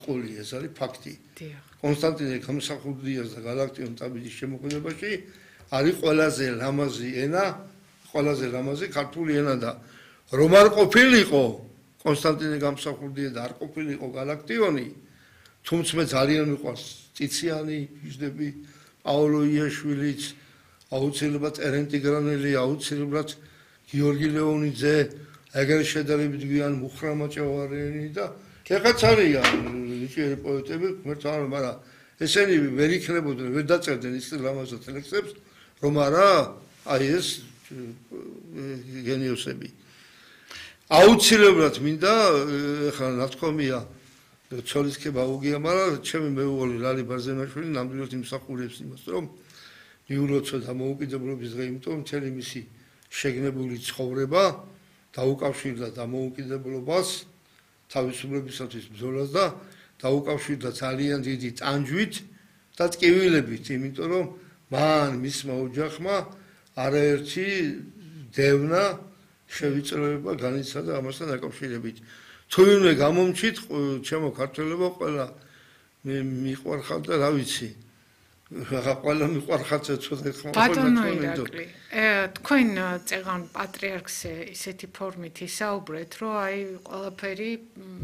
ყოლი ეს არის ფაქტი. კონსტანტინე გამსახურდიას და გალაქტიონ ტაბიდის შემოქმედებაში არის ყველაზე ლამაზი ქართული ენა და რომ არ ყოფილიყო კონსტანტინე გამსახურდია და არ ყოფილიყო გალაქტიონი, თუმცა მე ძალიან მიყვარს წიციანი ჟდები, პაოლო იაშვილიც, აუცილებლად ტერენტი გრანელი, აუცილებლად გიორგი ლეონიძე, ეგრე შედარებით გვიან მუხრამა ჭავარიანი და ეხაც არიან ნიჭიერი პოეტები, მაგრამ ესენი ვერ იქნებოდნენ, ვერ დაწერდნენ ის ლამაზად ლექსებს, რომ არა, აი ეს გენიოსები. აუცილებლად მინდა, ეხლა ნათქვამია ცოლისქება უგია, მაგრამ ჩემი მეუღლე ლალი ბარზენაშვილი ნამდვილად იმსახურებს იმას, რომ მიულოცო დამოუკიდებლობის დღე, იმიტომ მთელი მისი შეგნებული ცხოვრება დაუკავშირდა დამოუკიდებლობას, თავისუფლებისათვის ბრძოლას და დაუკავშირდა ძალიან დიდი ტანჯვით და ტკივილებით, იმიტომ რომ მან მისმა ოჯახმა არაერთი დევნა შევიწროება განიცადა ამასთან დაკავშირებით. თუ ვინმე გამომჩით, ჩემო ქართველებო, ყველა მიყვარხარ და რა ვიცი. ყველა მიყვარხართ ცოტა ხმა. ბატონო ირაკლი, თქვენ წეღან პატრიარქს ისეთი ფორმით ისაუბრეთ, რომ აი ყველაფერი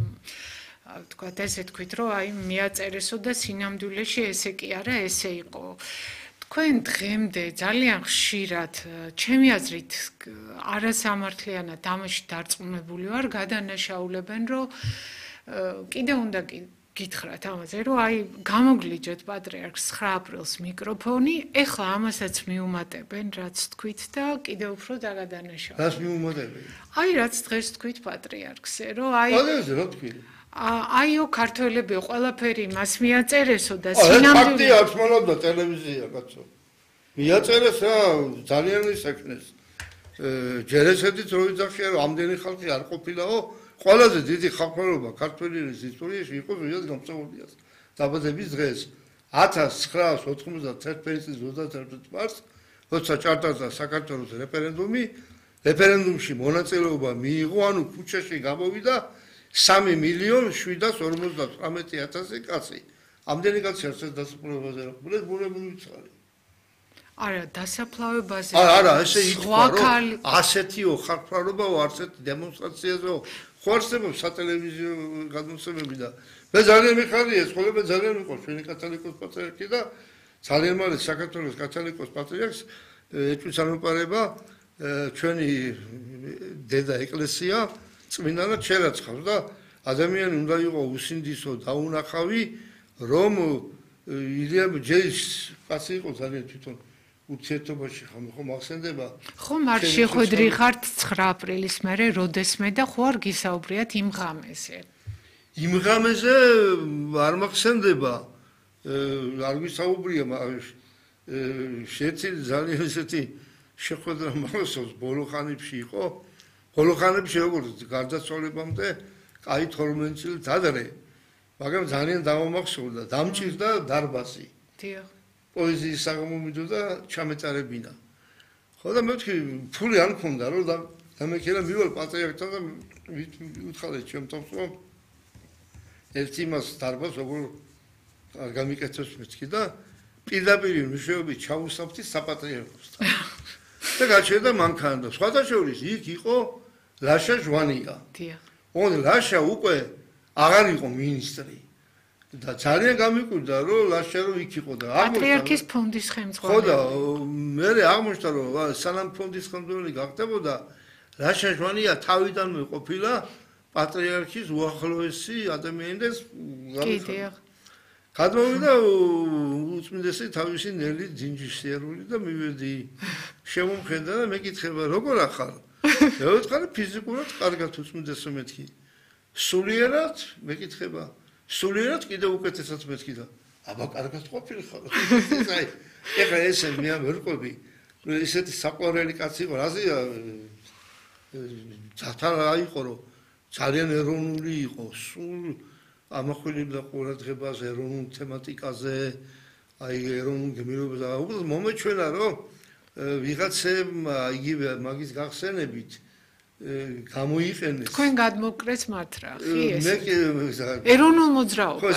თქვათ ესე თქვით, რომ აი მიაწერესო და სინამდვილეში ესე კი არა, ესე იყო. თქვენ დღემდე ძალიან ხშირად, ჩემი აზრით, არასამართლიანად ამაში დარწმუნებული ვარ, გადანაშაულებენ, რომ კიდე უნდა გითხრათ ამაზე, რომ აი გამოგლიჯოთ პატრიარქს 9 აპრილს მიკროფონი, ეხლა ამასაც მიუმატებენ, რაც თქვით და კიდევ უფრო დაგადანაშაულებენ. რას მიუმატებენ? აი რაც დღეს თქვით პატრიარქზე, რომ აი ყველაზე რა თქვი? აიო ქართველებიო, ყველაფერი მას მიაწერესო და სინამდვილეში ფაქტია, აქვს მონობდა ტელევიზია, კაცო. მიაწერეს რა, ძალიან ისექნეს. ჯერ ესეთიც რო იძახია, რომ ამდენი ხალხი არ ყოფილაო, ყველაზე დიდი ხალხმრავლობა ქართველის ისტორიაში იყო ზუსტად გამწეულდიას. დაბადების დღეს 1991 წლის 31 მარტს, როცა ჩატარდა საქართველოს რეფერენდუმში მონაწილეობა მიიღო, ანუ ქუჩაში გამოვიდა 3.759.000 კაცი. ამდენი კაცი არც დასაფლავებაზე რა ყოფილა, ბუნებული ვიცხარი. არა, დასაფლავებაზე. არა, ესე ითქვა, რომ ასეთიო ხალხმრავლობაო, ასეთი დემონსტრაციაზეო ხوارსებობს სატელევიზიო გადმოცემები და მე ძალიან მიხარია ეს ხოლმე ძალიან მიყვარს ჩვენი კათოლიკოს პატრიარქი და ძალიან მალე საქართველოს კათოლიკოს პატრიარქს ეჭვს ამეპარება ჩვენი დედა ეკლესია წმინდანად შერაცხავს და ადამიანი უნდა იყო უსინდისო დაუნახავი რომ ილია ჯერის კაცი იყო ძალიან თვითონ ურთიერთობაში ხომ ახსენდება ხომ არ შეხვედრი ხართ 9 აპრილის მერე როდესმე და ხო არ გისაუბრიათ იმ ღამეზე იმ ღამეზე არ მახსენდება არ ვისაუბრია შეცი ძალიან ესეთი შეხვედრა მახსოვს ბოლო ხანებში იყო ბოლო ხანებში როგორც გარდაცვალებამდე კაი 12 წელს ადრე მაგრამ ძალიან დამამახსოვრდა დამჭირდა დარბაზი დიახ პოეზიის საღამომიდო და ჩამეწარებინა. ხო და მე ვთქვი, ფული არ მქონდა, რომ დამეკერა მივალ პატრიარქთან და ვითხარით ჩემ თავს, რომ ერთი მას დარბაზს როგორ გამიკეთებს მეთქი და პირდაპირ მნიშვნელობით ჩაუსაფთი საპატრიარქოსთან. და გაჩერდა მანქანა და სხვათა შორის იქ იყო ლაშა ჟვანია. დიახ. ოღონდ ლაშა უკვე აღარ იყო მინისტრი. და ძალიან გამიკვირდა რომ ლაშარო იქ იყო და პატრიარქის ფონდის ხელმძღვანელი. ხო და მე აღმოჩნდა რომ სანამ ფონდის ხელმძღვანელი გახდებოდა ლაშა ჟვანია თავიდანვე ყოფილა პატრიარქის უახლოესი ადამიანი და კიდევ გადმოვიდა უწმინდესი თავისი ნელი ძინჯისიერული და მივედი შემომხედა და მეკითხება როგორ ახალ მე ვთქვი ფიზიკურად კარგად უწმინდესო მეთქი სულიერად მეკითხება სულიერად კიდევ უკეთესად მეთქი და აბა კარგად ყოფილიყო აი ეხლა ესე მე ვერ ყვები ესეთი საყვარელი კაცი იყო რაზეა ძალიან აიყო რომ ძალიან ეროვნული იყო სულ ამახვილებდა ყურადღებას ეროვნულ თემატიკაზე აი ეროვნულ გემოვნებაზე და უბრალოდ მომეჩვენა რომ ვიღაცემ იგივე მაგის გახსენებით გამოიყენეს. თქვენ გადმოკრეს მათ რა, ხი ეს? მე კი ეროვნულ მოძრაობას.